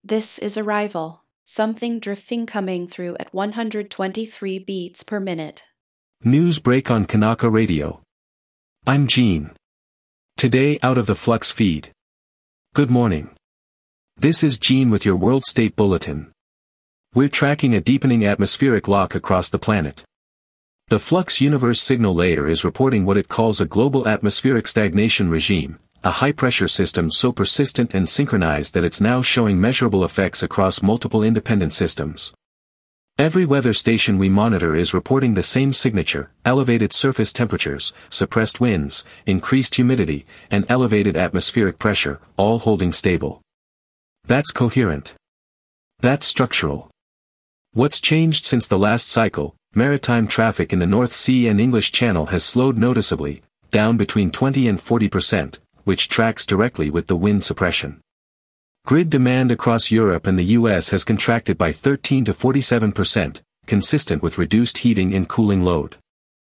This is Arrival, something drifting coming through at 123 beats per minute. News break on Kanaka Radio. I'm Gene. Today out of the Flux feed. Good morning. This is Gene with your World State Bulletin. We're tracking a deepening atmospheric lock across the planet. The Flux Universe Signal Layer is reporting what it calls a global atmospheric stagnation regime, a high-pressure system so persistent and synchronized that it's now showing measurable effects across multiple independent systems. Every weather station we monitor is reporting the same signature: elevated surface temperatures, suppressed winds, increased humidity, and elevated atmospheric pressure, all holding stable. That's coherent. That's structural. What's changed since the last cycle? Maritime traffic in the North Sea and English Channel has slowed noticeably, down between 20 and 40%, which tracks directly with the wind suppression. Grid demand across Europe and the US has contracted by 13 to 47%, consistent with reduced heating and cooling load.